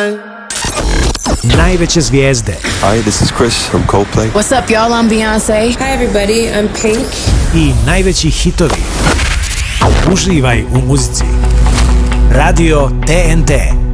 time. Najveće zvijezde. Hi, this is Chris from Coldplay. What's up, y'all? I'm Beyoncé. Hi, everybody. I'm Pink. I najveći hitovi. Uživaj u muzici. Radio TNT.